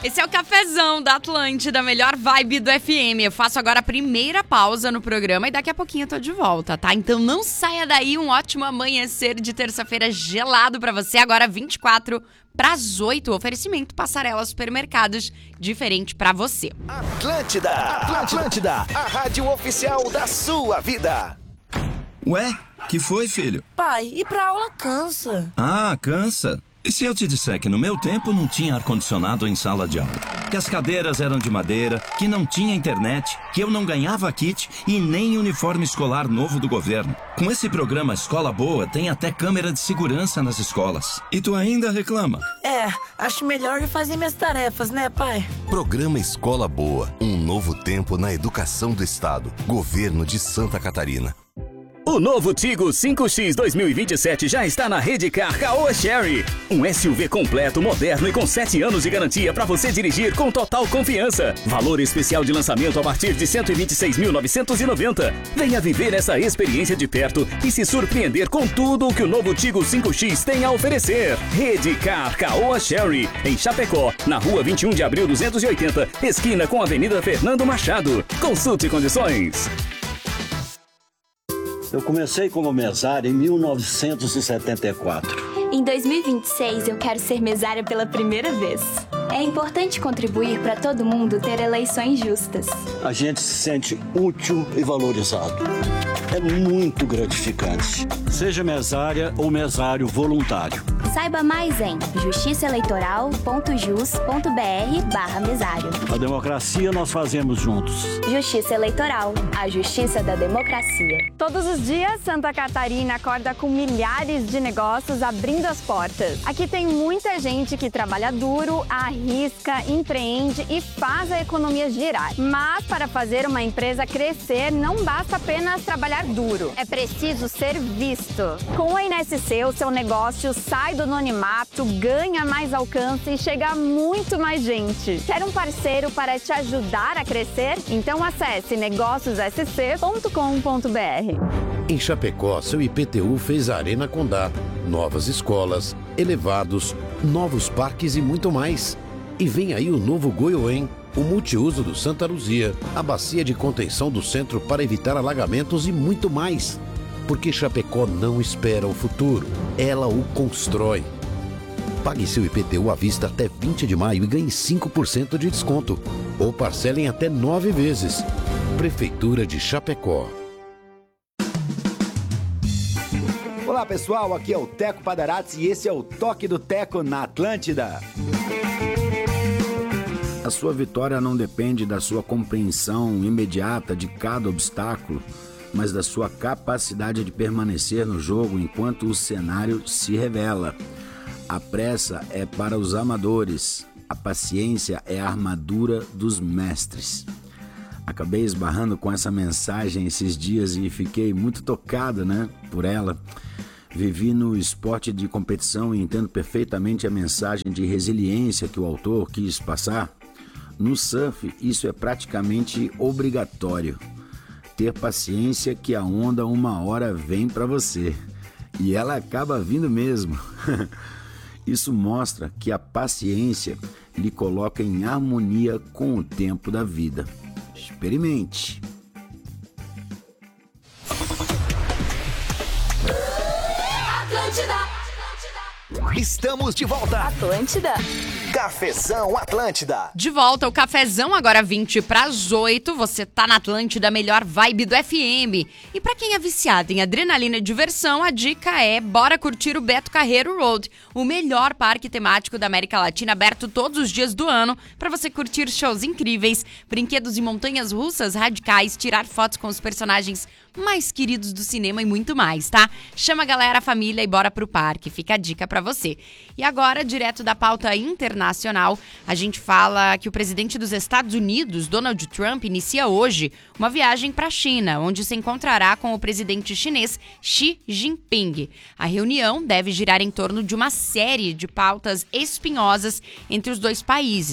Esse é o cafezão da Atlântida, melhor vibe do FM. Eu faço agora a primeira pausa no programa e daqui a pouquinho eu tô de volta, tá? Então não saia daí, um ótimo amanhecer de terça-feira gelado pra você. Agora 24 para as 8, oferecimento Passarela Supermercados, diferente pra você. Atlântida, a rádio oficial da sua vida. Ué, que foi, filho? Pai, ir pra aula cansa. Ah, cansa? E se eu te disser que no meu tempo não tinha ar-condicionado em sala de aula? Que as cadeiras eram de madeira, que não tinha internet, que eu não ganhava kit e nem uniforme escolar novo do governo. Com esse programa Escola Boa, tem até câmera de segurança nas escolas. E tu ainda reclama? Acho melhor fazer minhas tarefas, né, pai? Programa Escola Boa, um novo tempo na educação do Estado. Governo de Santa Catarina. O novo Tigo 5X 2027 já está na Redcar Caoa Chery. Um SUV completo, moderno e com 7 anos de garantia para você dirigir com total confiança. Valor especial de lançamento a partir de R$ 126.990. Venha viver essa experiência de perto e se surpreender com tudo o que o novo Tigo 5X tem a oferecer. Redcar Caoa Chery, em Chapecó, na rua 21 de abril 280, esquina com a Avenida Fernando Machado. Consulte condições. Eu comecei como mesário em 1974. Em 2026, eu quero ser mesária pela primeira vez. É importante contribuir para todo mundo ter eleições justas. A gente se sente útil e valorizado. É muito gratificante. Seja mesária ou mesário voluntário. Saiba mais em justiçaeleitoral.jus.br/mesário. A democracia nós fazemos juntos. Justiça Eleitoral, a justiça da democracia. Todos os dias, Santa Catarina acorda com milhares de negócios abrindo as portas. Aqui tem muita gente que trabalha duro, arrisca, empreende e faz a economia girar. Mas para fazer uma empresa crescer, não basta apenas trabalhar duro. É preciso ser visto. Com a INSC, o seu negócio sai do anonimato, ganha mais alcance e chega a muito mais gente. Quer um parceiro para te ajudar a crescer? Então acesse negóciossc.com.br. Em Chapecó, seu IPTU fez a Arena Condá, novas escolas, elevados, novos parques e muito mais. E vem aí o novo Goiôem, o multiuso do Santa Luzia, a bacia de contenção do centro para evitar alagamentos e muito mais. Porque Chapecó não espera o futuro, ela o constrói. Pague seu IPTU à vista até 20 de maio e ganhe 5% de desconto. Ou parcelem até 9 vezes. Prefeitura de Chapecó. Olá pessoal, aqui é o Teco Padarats e esse é o Toque do Teco na Atlântida. A sua vitória não depende da sua compreensão imediata de cada obstáculo, mas da sua capacidade de permanecer no jogo enquanto o cenário se revela. A pressa é para os amadores, a paciência é a armadura dos mestres. Acabei esbarrando com essa mensagem esses dias e fiquei muito tocado, por ela. Vivi no esporte de competição e entendo perfeitamente a mensagem de resiliência que o autor quis passar. No surf, isso é praticamente obrigatório. Ter paciência que a onda uma hora vem para você. E ela acaba vindo mesmo. Isso mostra que a paciência lhe coloca em harmonia com o tempo da vida. Experimente. Estamos de volta. Atlântida. Cafezão Atlântida. De volta, o cafezão, agora 20 para as 8. Você tá na Atlântida, melhor vibe do FM. E pra quem é viciado em adrenalina e diversão, a dica é bora curtir o Beto Carreiro Road, o melhor parque temático da América Latina, aberto todos os dias do ano para você curtir shows incríveis, brinquedos e montanhas russas radicais, tirar fotos com os personagens mais queridos do cinema e muito mais, tá? Chama a galera, a família e bora pro parque. Fica a dica pra você. E agora, direto da pauta internacional, a gente fala que o presidente dos Estados Unidos, Donald Trump, inicia hoje uma viagem pra China, onde se encontrará com o presidente chinês Xi Jinping. A reunião deve girar em torno de uma série de pautas espinhosas entre os dois países,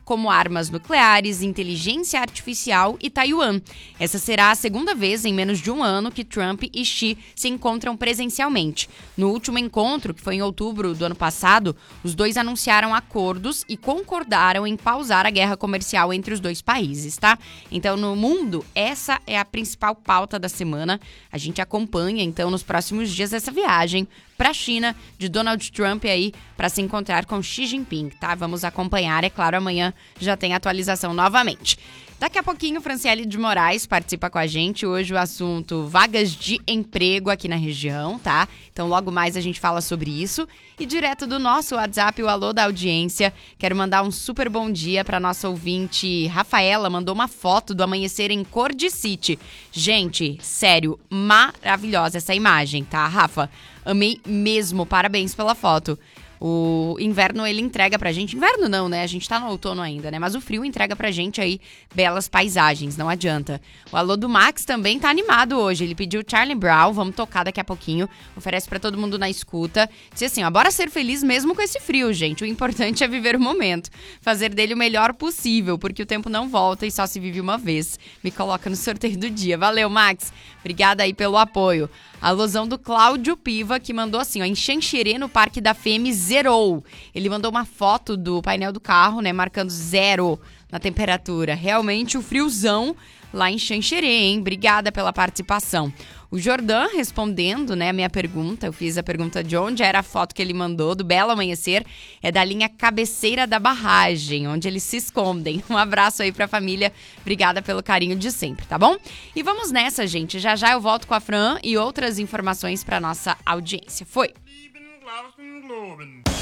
como armas nucleares, inteligência artificial e Taiwan. Essa será a segunda vez em menos de um ano que Trump e Xi se encontram presencialmente. No último encontro, que foi em outubro do ano passado, os dois anunciaram acordos e concordaram em pausar a guerra comercial entre os dois países, tá? Então, no mundo, essa é a principal pauta da semana. A gente acompanha, então, nos próximos dias essa viagem para a China de Donald Trump aí para se encontrar com Xi Jinping, tá? Vamos acompanhar, é claro, amanhã já tem atualização novamente. Daqui a pouquinho, Franciele de Moraes participa com a gente. Hoje o assunto vagas de emprego aqui na região, tá? Então logo mais a gente fala sobre isso. E direto do nosso WhatsApp, o Alô da Audiência, quero mandar um super bom dia para nossa ouvinte Rafaela, mandou uma foto do amanhecer em Cordicity. Gente, sério, maravilhosa essa imagem, tá, Rafa? Amei mesmo, parabéns pela foto. O inverno, ele entrega pra gente... Inverno não, né? A gente tá no outono ainda, né? Mas o frio entrega pra gente aí belas paisagens, não adianta. O Alô do Max também tá animado hoje. Ele pediu Charlie Brown, vamos tocar daqui a pouquinho. Oferece pra todo mundo na escuta. Disse assim, ó, bora ser feliz mesmo com esse frio, gente. O importante é viver o momento. Fazer dele o melhor possível, porque o tempo não volta e só se vive uma vez. Me coloca no sorteio do dia. Valeu, Max. Obrigada aí pelo apoio. A alusão do Cláudio Piva, que mandou assim, ó, em Xanxerê, no Parque da Fêmea, zerou. Ele mandou uma foto do painel do carro, né, marcando 0 na temperatura. Realmente o friozão lá em Xanxerê, hein? Obrigada pela participação. O Jordan respondendo, né, a minha pergunta, eu fiz a pergunta de onde era a foto que ele mandou, do belo amanhecer, é da linha cabeceira da barragem, onde eles se escondem. Um abraço aí pra família, obrigada pelo carinho de sempre, tá bom? E vamos nessa, gente, já já eu volto com a Fran e outras informações pra nossa audiência. Foi!